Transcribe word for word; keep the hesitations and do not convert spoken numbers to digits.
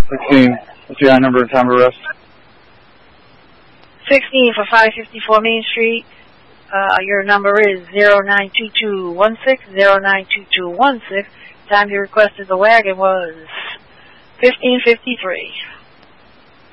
sixteen. What's the I number and time of arrest? sixteen for five fifty-four Main Street. Uh, your number is zero nine two two one six, zero nine two two one six. Time you requested the wagon was fifteen fifty-three.